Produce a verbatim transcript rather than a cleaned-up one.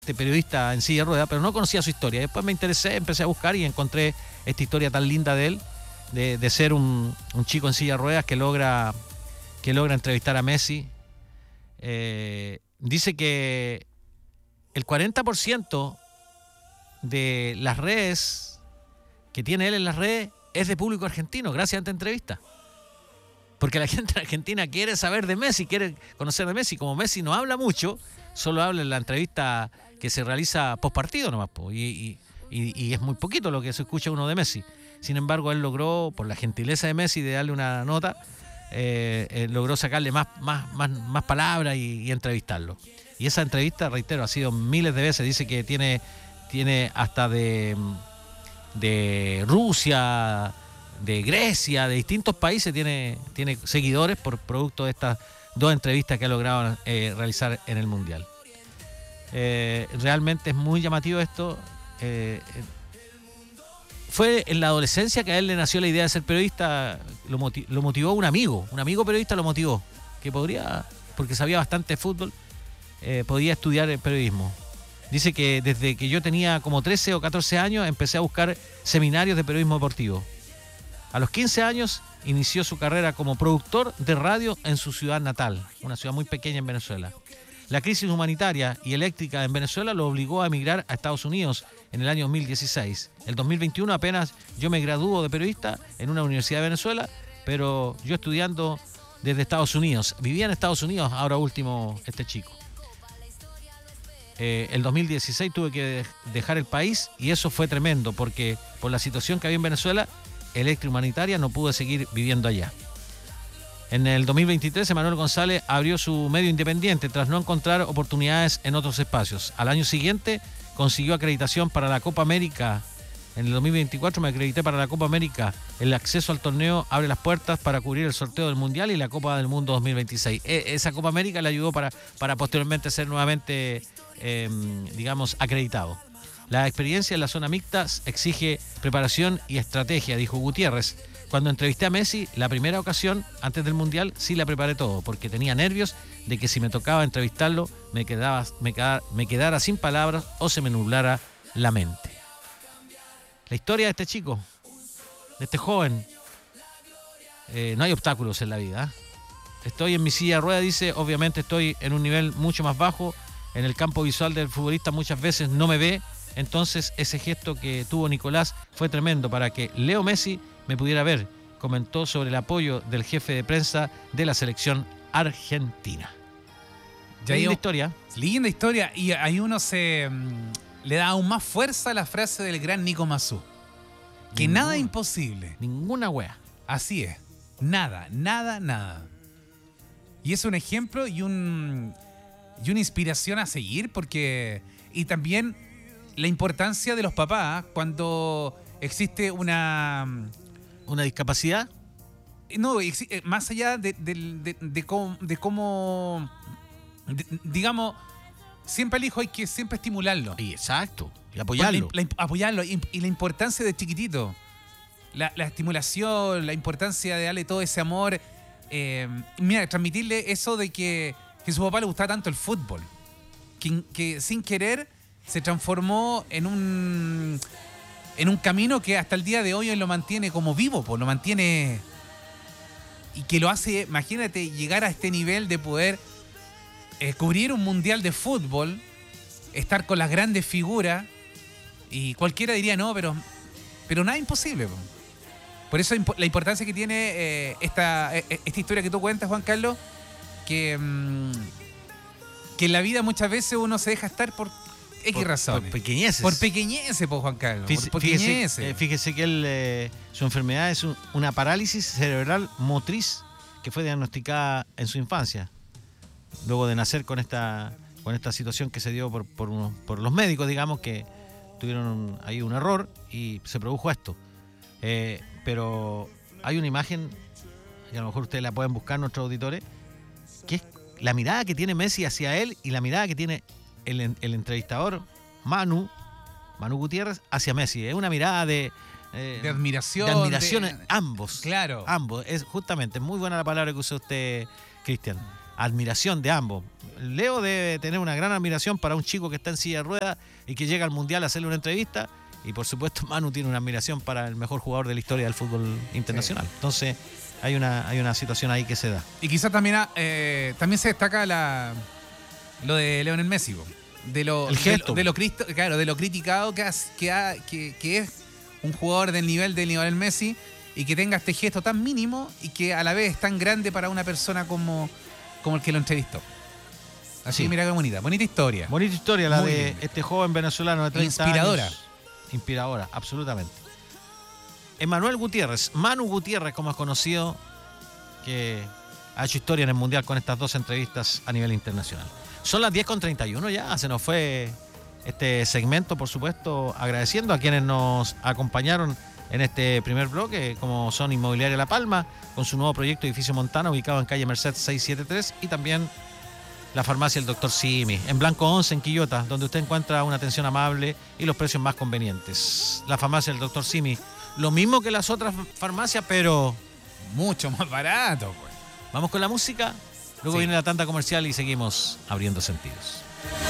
este periodista en silla de ruedas, pero no conocía su historia. Después me interesé, empecé a buscar y encontré esta historia tan linda de él, de, de ser un, un chico en silla de ruedas que logra, que logra entrevistar a Messi. Eh, dice que el cuarenta por ciento de las redes que tiene él en las redes es de público argentino, gracias a esta entrevista. Porque la gente en Argentina quiere saber de Messi, quiere conocer de Messi. Como Messi no habla mucho, solo habla en la entrevista que se realiza post partido nomás, po, y, y, y, y es muy poquito lo que se escucha uno de Messi. Sin embargo, él logró, por la gentileza de Messi de darle una nota, eh, eh, logró sacarle más, más, más, más palabras y, y entrevistarlo. Y esa entrevista, reitero, ha sido miles de veces. Dice que tiene, tiene hasta de, de Rusia, de Grecia, de distintos países, tiene, tiene seguidores por producto de estas dos entrevistas que ha logrado eh, realizar en el Mundial. Eh, realmente es muy llamativo esto. Eh, fue en la adolescencia que a él le nació la idea de ser periodista, lo, motiv- lo motivó un amigo, un amigo periodista lo motivó, que podría, porque sabía bastante de fútbol, eh, podía estudiar el periodismo. Dice que desde que yo tenía como trece o catorce años empecé a buscar seminarios de periodismo deportivo. A los quince años inició su carrera como productor de radio en su ciudad natal, una ciudad muy pequeña en Venezuela. La crisis humanitaria y eléctrica en Venezuela lo obligó a emigrar a Estados Unidos en el año dos mil dieciséis. El dos mil veintiuno apenas yo me gradúo de periodista en una universidad de Venezuela, pero yo estudiando desde Estados Unidos. Vivía en Estados Unidos, ahora último este chico. Eh, el dos mil dieciséis tuve que dejar el país y eso fue tremendo porque por la situación que había en Venezuela, eléctrica humanitaria, no pude seguir viviendo allá. En el dos mil veintitrés, Emanuel González abrió su medio independiente tras no encontrar oportunidades en otros espacios. Al año siguiente consiguió acreditación para la Copa América. En el dos mil veinticuatro me acredité para la Copa América. El acceso al torneo abre las puertas para cubrir el sorteo del Mundial y la Copa del Mundo dos mil veintiséis. E- esa Copa América le ayudó para, para posteriormente ser nuevamente, eh, digamos, acreditado. La experiencia en la zona mixta exige preparación y estrategia, dijo Gutiérrez. Cuando entrevisté a Messi, la primera ocasión, antes del Mundial, sí la preparé todo, porque tenía nervios de que si me tocaba entrevistarlo, me, quedaba, me, quedara, me quedara sin palabras o se me nublara la mente. La historia de este chico, de este joven, eh, no hay obstáculos en la vida. ¿eh? Estoy en mi silla de ruedas, dice, obviamente estoy en un nivel mucho más bajo, en el campo visual del futbolista muchas veces no me ve, entonces ese gesto que tuvo Nicolás fue tremendo para que Leo Messi me pudiera ver, comentó sobre el apoyo del jefe de prensa de la selección argentina. Ya linda yo, historia. Linda historia, y ahí uno se mmm, le da aún más fuerza a la frase del gran Nico Massú. Que Ninguna, nada es imposible. Ninguna wea. Así es. Nada, nada, nada. Y es un ejemplo y, un, y una inspiración a seguir, porque... Y también la importancia de los papás cuando existe una... ¿Una discapacidad? No, más allá de, de, de, de cómo, de cómo de, digamos, siempre al hijo hay que siempre estimularlo. Y exacto, y apoyarlo. La, la, apoyarlo y, y la importancia de chiquitito. La, la estimulación, la importancia de darle todo ese amor. Eh, mira, transmitirle eso de que, que a su papá le gustaba tanto el fútbol. Que, que sin querer se transformó en un... en un camino que hasta el día de hoy él lo mantiene como vivo, pues lo mantiene, y que lo hace, imagínate, llegar a este nivel de poder eh, cubrir un mundial de fútbol, estar con las grandes figuras, y cualquiera diría no, pero, pero nada imposible. Pues. Por eso la importancia que tiene eh, esta, esta historia que tú cuentas, Juan Carlos, que, mmm, que en la vida muchas veces uno se deja estar por X por, razones. Por pequeñeces. Por pequeñeces, pues, Juan Carlos. Fíjese, por pequeñeces. Fíjese, eh, fíjese que él, eh, su enfermedad es un, una parálisis cerebral motriz que fue diagnosticada en su infancia. Luego de nacer con esta, con esta situación que se dio por, por, uno, por los médicos, digamos, que tuvieron un, ahí un error y se produjo esto. Eh, pero hay una imagen, y a lo mejor ustedes la pueden buscar, nuestros auditores, que es la mirada que tiene Messi hacia él y la mirada que tiene El, el entrevistador Manu, Manu Gutiérrez hacia Messi. Es una mirada de, eh, de admiración. De admiración de... en ambos. Claro. Ambos. Es justamente, muy buena la palabra que usó usted, Cristian. admiración de ambos. Leo debe tener una gran admiración para un chico que está en silla de ruedas y que llega al Mundial a hacerle una entrevista. Y por supuesto Manu tiene una admiración para el mejor jugador de la historia del fútbol internacional. Sí. Entonces hay una, hay una situación ahí que se da. Y quizás también, eh, también se destaca la, lo de Lionel Messi, de lo, el gesto. De, de lo, claro, de lo criticado que, has, que, ha, que, que es un jugador del nivel de Lionel Messi y que tenga este gesto tan mínimo y que a la vez es tan grande para una persona como, como el que lo entrevistó. Así, sí. Mira qué bonita, bonita historia. Bonita historia la Muy de bien. este joven venezolano de treinta Inspiradora. años. Inspiradora, absolutamente. Emanuel Gutiérrez, Manu Gutiérrez, como es conocido, que ha hecho historia en el Mundial con estas dos entrevistas a nivel internacional. Son las diez con treinta y uno ya, se nos fue este segmento, por supuesto, agradeciendo a quienes nos acompañaron en este primer bloque, como son Inmobiliaria La Palma, con su nuevo proyecto Edificio Montana, ubicado en calle Merced seiscientos setenta y tres, y también la farmacia El Doctor Simi, en Blanco once, en Quillota, donde usted encuentra una atención amable y los precios más convenientes. La farmacia El Doctor Simi, lo mismo que las otras farmacias, pero mucho más barato, pues. Vamos con la música, luego Sí. viene la tanda comercial y seguimos abriendo sentidos.